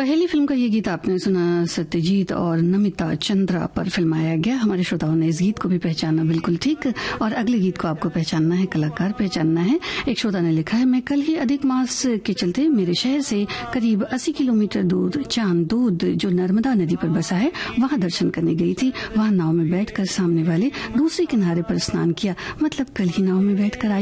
पहली फिल्म का ये गीत आपने सुना, सत्यजीत और नमिता चंद्रा पर फिल्माया गया। हमारे श्रोताओं ने इस गीत को भी पहचाना बिल्कुल ठीक। और अगले गीत को आपको पहचानना है, कलाकार पहचानना है। एक श्रोता ने लिखा है, मैं कल ही अधिक मास के चलते मेरे शहर से करीब 80 किलोमीटर दूर चांद दूध जो नर्मदा नदी पर बसा है वहां दर्शन करने गई थी। वहां नाव में बैठकर सामने वाले दूसरे किनारे पर स्नान किया। मतलब कल ही नाव में बैठकर आई